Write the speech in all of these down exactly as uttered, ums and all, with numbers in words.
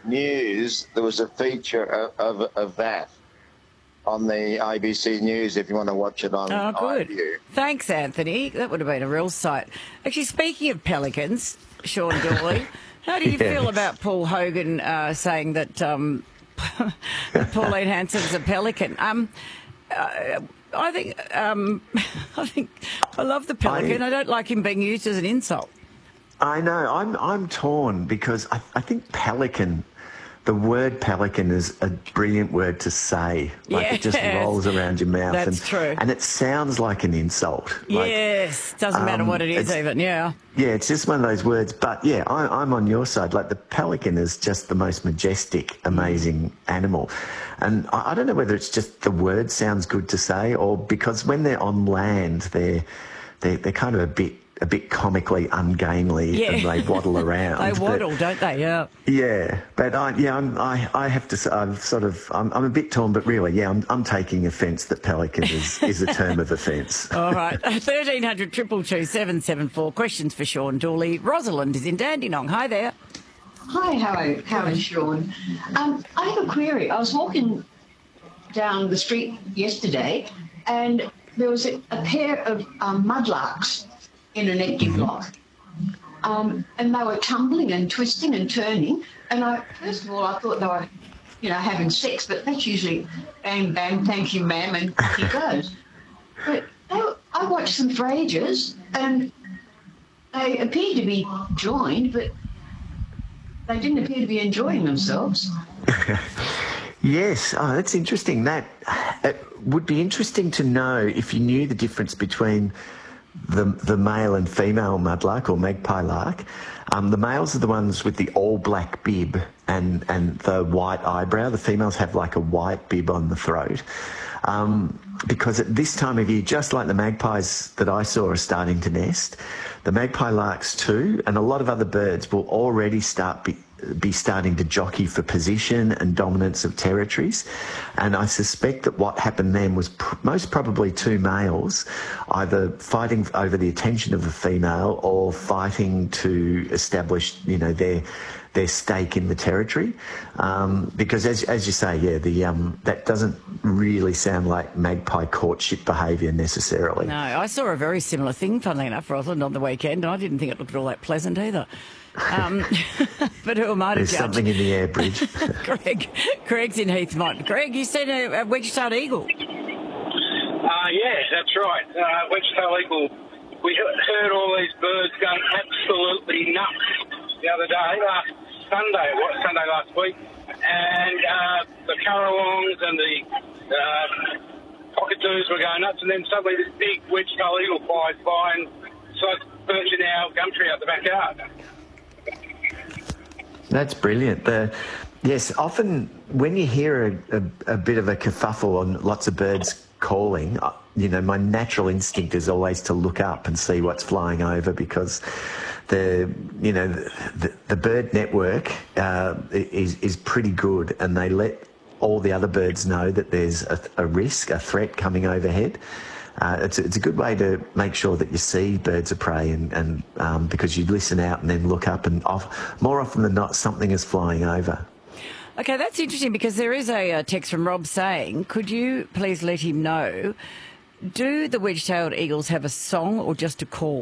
News, there was a feature of, of, of that on the A B C News if you want to watch it on Oh, good. iView. Thanks, Anthony. That would have been a real sight. Actually, speaking of pelicans, Sean Dooley, how do you Yes. feel about Paul Hogan uh, saying that um, Pauline Hanson's a pelican? Um, uh, I think um, I think I love the pelican. I, I don't like him being used as an insult. I know. I'm I'm torn because I, I think pelican, the word pelican is a brilliant word to say. Like Yes. it just rolls around your mouth. That's and, true. And it sounds like an insult. Like, Yes, doesn't matter um, what it is it's- even, yeah. Yeah, it's just one of those words. But yeah, I, I'm on your side. Like the pelican is just the most majestic, amazing animal. And I, I don't know whether it's just the word sounds good to say or because when they're on land, they're, they're, they're kind of a bit a bit comically ungainly Yeah. and they waddle around. They But- waddle, don't they? Yeah. yeah, but I, yeah, I'm, I, I have to. say, I've sort of, I'm, I'm a bit torn, but really, yeah, I'm, I'm taking offence that pelican is, is a term of offence. All right. thirteen hundred, two two two, seven seven four. Questions for Sean Dooley. Rosalind is in Dandenong. Hi there. Hi, how how is Sean? Um, I have a query. I was walking down the street yesterday, and there was a, a pair of um, mudlarks in an empty block, um, and they were tumbling and twisting and turning. And I, first of all, I thought they were, you know, having sex, but that's usually bang bang, thank you, ma'am, and off he goes. But they were, I watched them for ages, and they appeared to be joined, but they didn't appear to be enjoying themselves. Yes, oh, that's interesting. That it would be interesting to know if you knew the difference between the the male and female mudlark or magpie lark. Um, the males are the ones with the all black bib and and the white eyebrow. The females have like a white bib on the throat. Um, because at this time of year, just like the magpies that I saw are starting to nest, the magpie larks too, and a lot of other birds will already start be, be starting to jockey for position and dominance of territories. And I suspect that what happened then was pr- most probably two males either fighting over the attention of the female or fighting to establish, you know, their their stake in the territory. Um, because as as you say, yeah, the um, that doesn't really sound like magpie courtship behaviour necessarily. No, I saw a very similar thing, funnily enough, Rosalind, on the weekend, and I didn't think it looked all that pleasant either. Um, but who am I to There's judge? something in the air, Bridge. Greg. Greg's in Heathmont. Greg, you said a, a wedge-tailed eagle. Uh, yeah, that's right. Uh, wedge-tailed eagle. We heard all these birds going absolutely nuts the other day, last Sunday, what Sunday last week, and uh, the currawongs and the uh, cockatoos were going nuts, and then suddenly this big wedge-tailed eagle flies by and starts perching our gum tree out the backyard. That's brilliant. The, yes, often when you hear a, a, a bit of a kerfuffle and lots of birds calling, uh, you know, my natural instinct is always to look up and see what's flying over because the, you know, the, the bird network uh, is, is pretty good and they let all the other birds know that there's a, a risk, a threat coming overhead. Uh, it's, it's a good way to make sure that you see birds of prey and, and um, because you listen out and then look up and off, more often than not something is flying over. Okay, that's interesting because there is a, uh text from Rob saying, could you please let him know, do the wedge-tailed eagles have a song or just a call?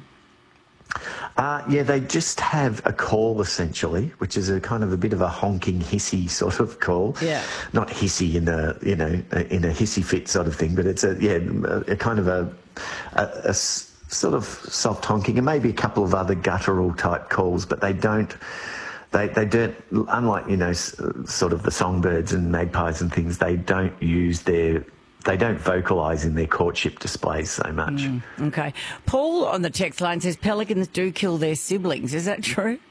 Uh, yeah, they just have a call essentially, which is a kind of a bit of a honking, hissy sort of call. Yeah. Not hissy in a, you know, in a hissy fit sort of thing, but it's a, yeah, a, a kind of a, a, a s- sort of soft honking and maybe a couple of other guttural type calls, but they don't, they, they don't, unlike, you know, s- sort of the songbirds and magpies and things, they don't use their, they don't vocalise in their courtship displays so much. Mm, okay. Paul on the text line says pelicans do kill their siblings. Is that true?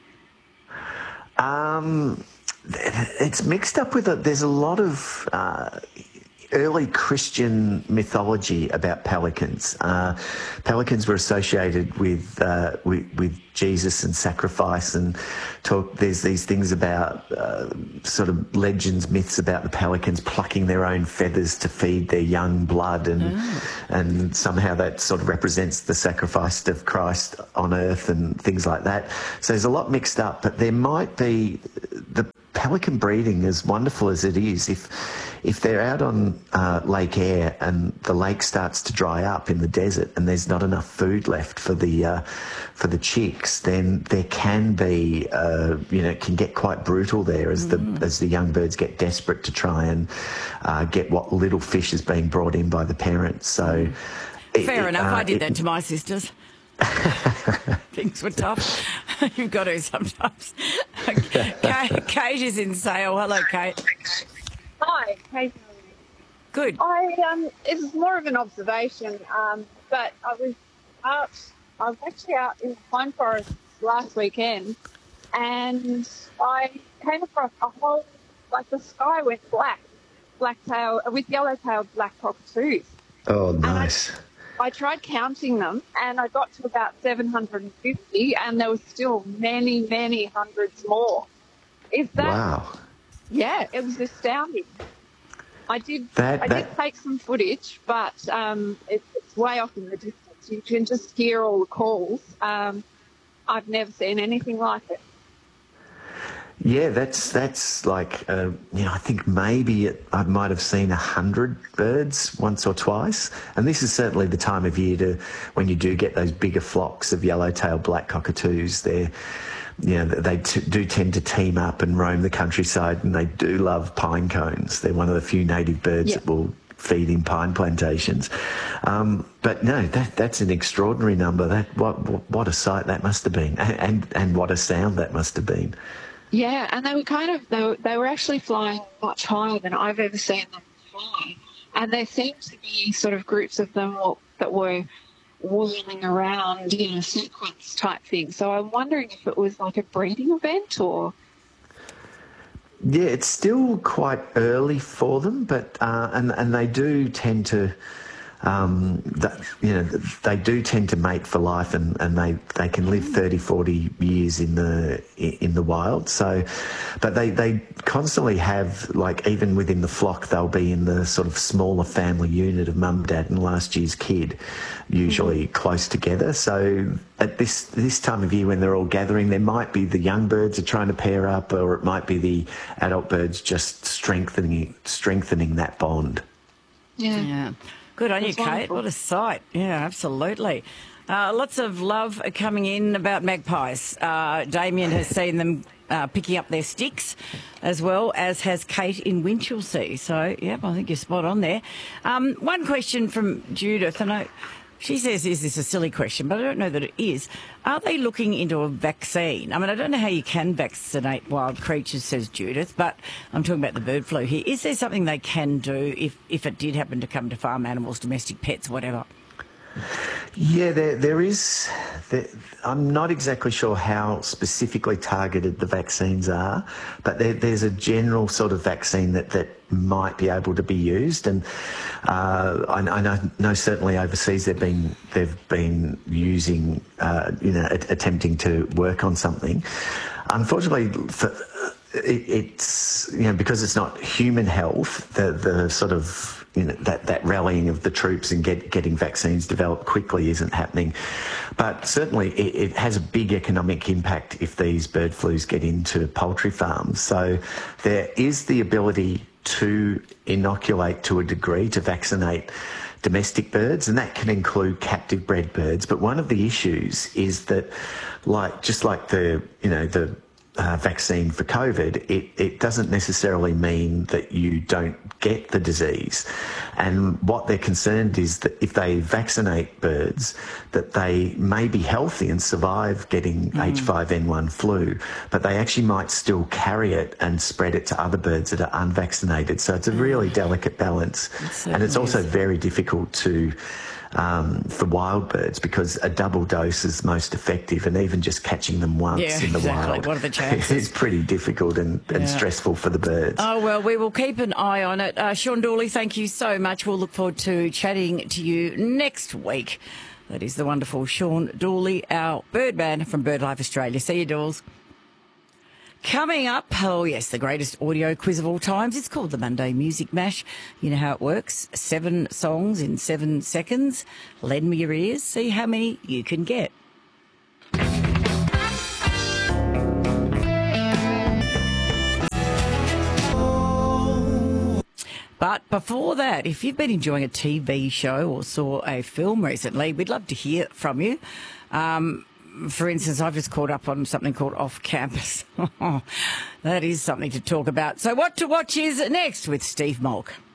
Um, it's mixed up with it. There's a lot of uh, early Christian mythology about pelicans. Uh, pelicans were associated with, uh, with with Jesus and sacrifice, and talk. There's these things about uh, sort of legends, myths about the pelicans plucking their own feathers to feed their young blood, and oh. and somehow that sort of represents the sacrifice of Christ on earth and things like that. So there's a lot mixed up, but there might be the pelican breeding, as wonderful as it is, if if they're out on uh, Lake Eyre and the lake starts to dry up in the desert and there's not enough food left for the uh, for the chicks, then there can be, uh, you know, it can get quite brutal there as mm. the as the young birds get desperate to try and uh, get what little fish is being brought in by the parents. So, it, fair it, enough. uh, I did it, that to my sisters. Things were tough. You've got to sometimes. Kate, Kate is in Sale. Hello, Kate. Hi, Kate. Good. I um, it's more of an observation, um, but I was out. I was actually out in the pine forest last weekend, and I came across a whole, like the sky went black, black-tail with yellow-tailed black cockatoos. Oh, nice. I, I tried counting them, and I got to about seven hundred fifty, and there was still many, many hundreds more. Is that? Wow. Yeah, it was astounding. I did. That, I that... did take some footage, but um, it, it's way off in the distance. You can just hear all the calls. Um, I've never seen anything like it. Yeah, that's that's like uh, you know, I think maybe it, I might have seen a hundred birds once or twice, and this is certainly the time of year to when you do get those bigger flocks of yellow-tailed black cockatoos. They're you know, they t- do tend to team up and roam the countryside, and they do love pine cones. They're one of the few native birds yeah. that will feed in pine plantations. Um, but no, that that's an extraordinary number. That what what a sight that must have been, and and, and what a sound that must have been. Yeah, and they were kind of they were, they were actually flying much higher than I've ever seen them fly, and there seemed to be sort of groups of them that were whirling around in a sequence type thing. So I'm wondering if it was like a breeding event or... Yeah, it's still quite early for them, but uh, and and they do tend to, um, that, you know, they do tend to mate for life, and, and they, they can live thirty, forty years in the in the wild. So, but they, they constantly have, like, even within the flock, they'll be in the sort of smaller family unit of mum, dad, and last year's kid, usually mm-hmm. close together. So at this this time of year when they're all gathering, there might be the young birds are trying to pair up, or it might be the adult birds just strengthening strengthening that bond. Yeah. Yeah. Good on you, Kate. Wonderful. What a sight. Yeah, absolutely. Uh, lots of love coming in about magpies. Uh, Damien has seen them uh, picking up their sticks, as well as has Kate in Winchelsea. So, yeah, I think you're spot on there. Um, one question from Judith, and I, she says, is this a silly question, but I don't know that it is. Are they looking into a vaccine? I mean, I don't know how you can vaccinate wild creatures, says Judith, but I'm talking about the bird flu here. Is there something they can do if, if it did happen to come to farm animals, domestic pets, whatever? Yeah, there there is. There, I'm not exactly sure how specifically targeted the vaccines are, but there, there's a general sort of vaccine that, that might be able to be used. And uh, I, I know, know certainly overseas they've been they've been using, uh, you know, attempting to work on something. Unfortunately, for, it, it's you know because it's not human health, the the sort of you know, that, that rallying of the troops and get, getting vaccines developed quickly isn't happening. But certainly it, it has a big economic impact if these bird flus get into poultry farms. So there is the ability to inoculate to a degree, to vaccinate domestic birds, and that can include captive bred birds. But one of the issues is that, like just like the, you know, the Uh, vaccine for COVID, it, it doesn't necessarily mean that you don't get the disease. And what they're concerned is that if they vaccinate birds, that they may be healthy and survive getting mm. H five N one flu, but they actually might still carry it and spread it to other birds that are unvaccinated. So it's a really delicate balance. It and it's also is. very difficult to Um, for wild birds, because a double dose is most effective, and even just catching them once yeah, in the exactly. wild what are the chances? is pretty difficult and, and yeah. stressful for the birds. Oh, well, we will keep an eye on it. Uh, Sean Dooley, thank you so much. We'll look forward to chatting to you next week. That is the wonderful Sean Dooley, our birdman from BirdLife Australia. See you, Dawes. Coming up, oh yes, the greatest audio quiz of all times. It's called the Monday Music Mash. You know how it works. Seven songs in seven seconds. Lend me your ears. See how many you can get. But before that, if you've been enjoying a T V show or saw a film recently, we'd love to hear from you. Um, for instance, I've just caught up on something called Off Campus. That is something to talk about. So what to watch is next with Steve Malk.